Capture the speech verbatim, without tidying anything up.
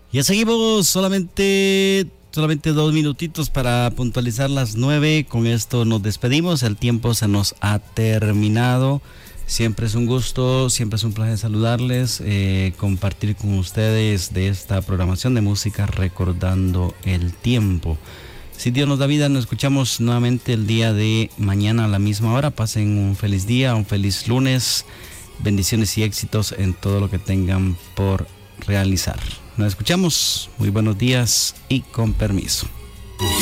Ya seguimos, solamente, solamente dos minutitos para puntualizar las nueve. Con esto nos despedimos, el tiempo se nos ha terminado. Siempre es un gusto, siempre es un placer saludarles, eh, compartir con ustedes de esta programación de música recordando el tiempo. Si Dios nos da vida, nos escuchamos nuevamente el día de mañana a la misma hora. Pasen un feliz día, un feliz lunes. Bendiciones y éxitos en todo lo que tengan por realizar. Nos escuchamos. Muy buenos días y con permiso.